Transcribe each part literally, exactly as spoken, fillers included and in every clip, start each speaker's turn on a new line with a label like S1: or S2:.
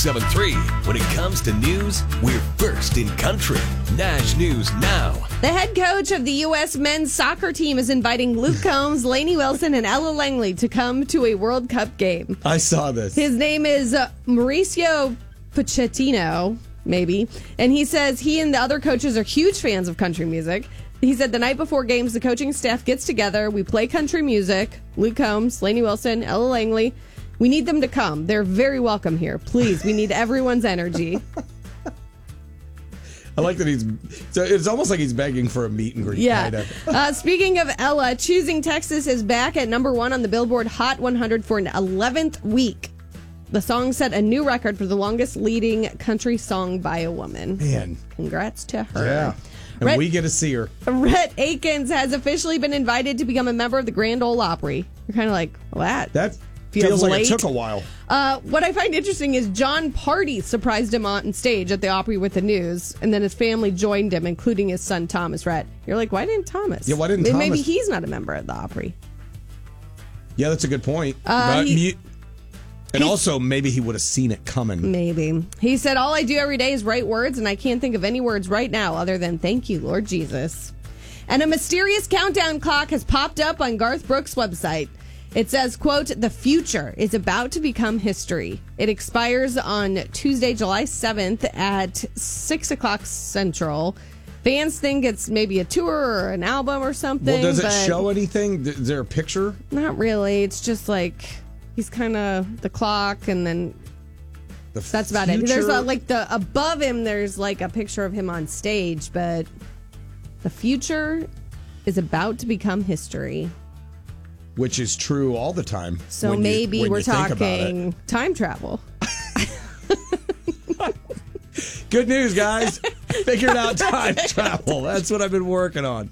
S1: ninety-seven point three. When it comes to news, we're first in country. Nash News Now.
S2: The head coach of the U S men's soccer team is inviting Luke Combs, Lainey Wilson, and Ella Langley to come to a World Cup game.
S3: I saw this.
S2: His name is uh, Mauricio Pochettino, maybe. And he says he and the other coaches are huge fans of country music. He said the night before games, the coaching staff gets together. We play country music. Luke Combs, Lainey Wilson, Ella Langley. We need them to come. They're very welcome here. Please, we need everyone's energy.
S3: I like that he's, so it's almost like he's begging for a meet and greet.
S2: Yeah.
S3: Kind of.
S2: uh, speaking of Ella, Choosing Texas is back at number one on the Billboard Hot one hundred for an eleventh week. The song set a new record for the longest leading country song by a woman.
S3: Man.
S2: Congrats to her.
S3: Yeah. And
S2: Rhett,
S3: we get to see her.
S2: Rhett Akins has officially been invited to become a member of the Grand Ole Opry. You're kind of like, well, that,
S3: That
S2: feels,
S3: feels like
S2: late.
S3: it took a while.
S2: Uh, what I find interesting is John Party surprised him on stage at the Opry with the news, and then his family joined him, including his son Thomas Rhett. You're like, why didn't Thomas?
S3: Yeah, why didn't
S2: Maybe
S3: Thomas?
S2: Maybe he's not a member of the Opry.
S3: Yeah, that's a good point.
S2: Uh,
S3: but
S2: he-
S3: mu- and also, maybe he would have seen it coming.
S2: Maybe. He said, all I do every day is write words, and I can't think of any words right now other than thank you, Lord Jesus. And a mysterious countdown clock has popped up on Garth Brooks' website. It says, quote, the future is about to become history. It expires on Tuesday, July seventh at six o'clock Central. Fans think it's maybe a tour or an album or something.
S3: Well, does it
S2: but
S3: show anything? Is there a picture?
S2: Not really. It's just like he's kind of the clock, and then
S3: The
S2: that's about
S3: future?
S2: it. There's a, like the above him, there's like a picture of him on stage, but the future is about to become history.
S3: Which is true all the time.
S2: So
S3: when you-
S2: maybe
S3: when
S2: we're
S3: you think about it.
S2: talking time travel.
S3: Good news, guys. Figured out time travel. That's what I've been working on.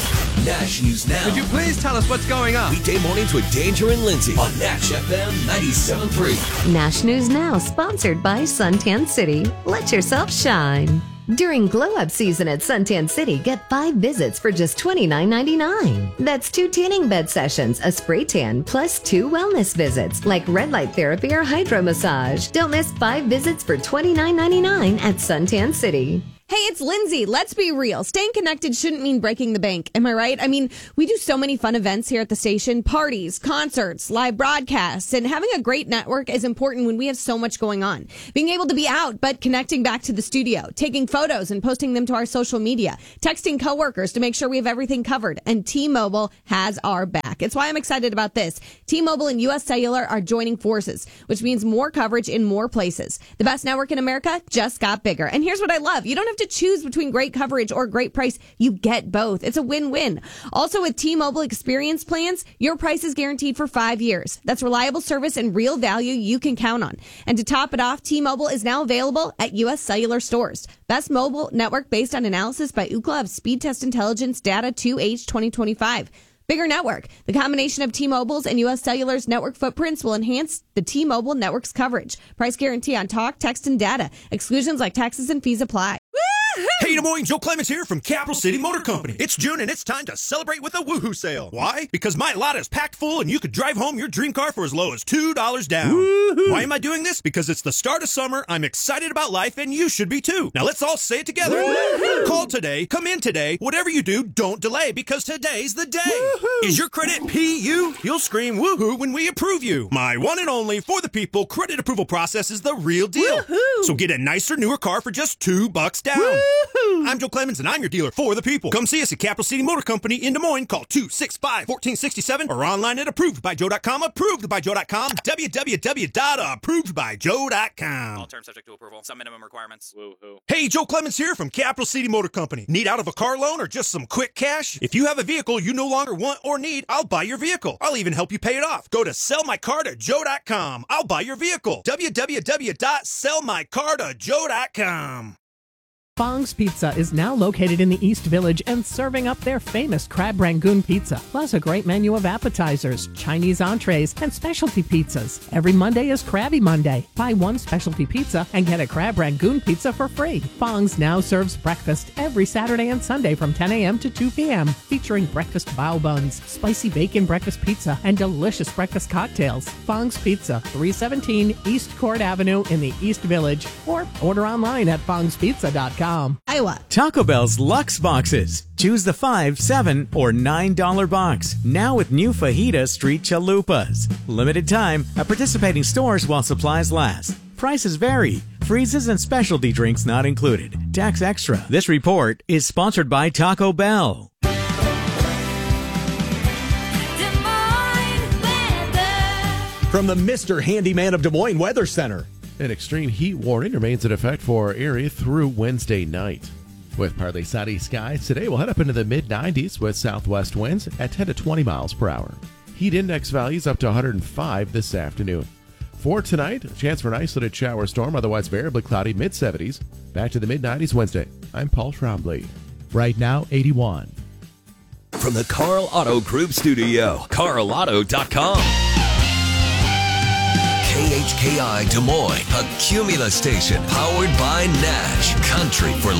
S1: Nash News Now.
S4: Could you please tell us what's going on?
S1: Weekday mornings with Danger and Lindsay on Nash F M ninety-seven point three.
S5: Nash News Now, sponsored by Suntan City. Let yourself shine. During Glow Up season at Suntan City, get five visits for just twenty-nine ninety-nine. That's two tanning bed sessions, a spray tan, plus two wellness visits like red light therapy or hydro massage. Don't miss five visits for twenty-nine ninety-nine at Suntan City.
S2: Hey, it's Lindsay. Let's be real. Staying connected shouldn't mean breaking the bank. Am I right? I mean, we do so many fun events here at the station, parties, concerts, live broadcasts, and having a great network is important when we have so much going on. Being able to be out, but connecting back to the studio, taking photos and posting them to our social media, texting coworkers to make sure we have everything covered, and T-Mobile has our back. It's why I'm excited about this. T-Mobile and U S Cellular are joining forces, which means more coverage in more places. The best network in America just got bigger. And here's what I love. You don't have to choose between great coverage or great price. You get both. It's a win-win. Also, with T-Mobile experience plans, your price is guaranteed for five years. That's reliable service and real value you can count on. And to top it off, T-Mobile is now available at U S Cellular stores. Best mobile network based on analysis by Ookla of Speed Test Intelligence data two H twenty twenty-five. Bigger network. The combination of T-Mobile's and U S Cellular's network footprints will enhance the T-Mobile network's coverage. Price guarantee on talk, text, and data. Exclusions like taxes and fees apply.
S6: Hey, Des Moines, Joe Clements here from Capital City Motor Company. It's June and it's time to celebrate with a woohoo sale. Why? Because my lot is packed full and you could drive home your dream car for as low as two dollars down. Woo-hoo. Why am I doing this? Because it's the start of summer, I'm excited about life, and you should be too. Now let's all say it together. Woo-hoo. Call today, come in today, whatever you do, don't delay, because today's the day. Woo-hoo. Is your credit P U? You'll scream woohoo when we approve you. My one and only for the people credit approval process is the real deal. Woo-hoo. So get a nicer, newer car for just two bucks down. Woo-hoo. I'm Joe Clemens, and I'm your dealer for the people. Come see us at Capital City Motor Company in Des Moines. Call two six five, one four six seven or online at approved by joe dot com. approved by joe dot com. w w w dot approved by joe dot com.
S7: All terms subject to approval. Some minimum requirements. Woo-hoo.
S6: Hey, Joe Clemens here from Capital City Motor Company. Need out of a car loan or just some quick cash? If you have a vehicle you no longer want or need, I'll buy your vehicle. I'll even help you pay it off. Go to sell my car to joe dot com. I'll buy your vehicle. w w w dot sell my car to joe dot com.
S8: Fong's Pizza is now located in the East Village and serving up their famous crab rangoon pizza, plus a great menu of appetizers, Chinese entrees, and specialty pizzas. Every Monday is Krabby Monday. Buy one specialty pizza and get a crab rangoon pizza for free. Fong's now serves breakfast every Saturday and Sunday from ten a.m. to two p.m., featuring breakfast bao buns, spicy bacon breakfast pizza, and delicious breakfast cocktails. Fong's Pizza, three seventeen East Court Avenue in the East Village, or order online at fongs pizza dot com.
S2: Iowa.
S9: Taco Bell's Lux Boxes. Choose the five, seven, or nine dollar box. Now with new Fajita Street Chalupas. Limited time at participating stores while supplies last. Prices vary. Freezes and specialty drinks not included. Tax extra. This report is sponsored by Taco Bell.
S3: From the Mister Handyman of Des Moines Weather Center.
S10: An extreme heat warning remains in effect for our area through Wednesday night. With partly sunny skies, today we'll head up into the mid nineties with southwest winds at ten to twenty miles per hour. Heat index values up to one hundred five this afternoon. For tonight, a chance for an isolated shower storm, otherwise variably cloudy, mid seventies. Back to the mid nineties Wednesday. I'm Paul Trombley.
S11: Right now, eighty-one.
S1: From the Carl Auto Group studio, carl auto dot com. K H K I Des Moines, a Cumulus station powered by Nash Country for